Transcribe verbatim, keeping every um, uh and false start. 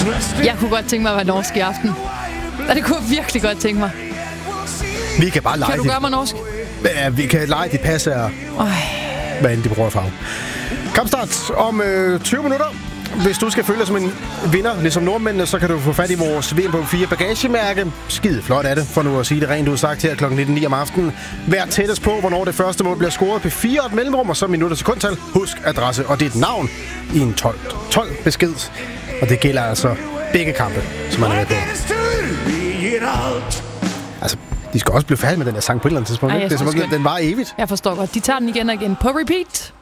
Jeg kunne godt tænke mig at være norsk i aften. Ja, det kunne jeg virkelig godt tænke mig. Vi kan bare lege. Kan du gøre mig norsk? Ja, vi kan lege de passer. Hvad end de bruger farve. Kampstart om øh, tyve minutter. Hvis du skal føle dig som en vinder, ligesom nordmændene, så kan du få fat i vores V M på fire bagagemærke. Skide flot er det, for nu at sige det rent udsagt her klokken nitten ni om aftenen. Vær tættest på, hvornår det første mål bliver scoret på fire og et mellemrum, og så minutter sekundtal. Husk adresse og dit navn i en tolv tolv besked. Og det gælder altså begge kampe, som man er med på. Altså, de skal også blive færdige med den der sang på et eller andet tidspunkt. Ej, det er som om, den var evigt. Jeg forstår godt. De tager den igen og igen på repeat.